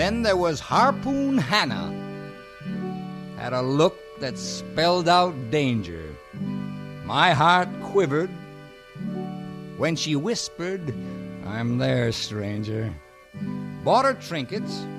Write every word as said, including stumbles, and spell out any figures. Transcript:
Then there was Harpoon Hannah. Had a look that spelled out danger. My heart quivered when she whispered, "I'm there, stranger." Bought her trinkets,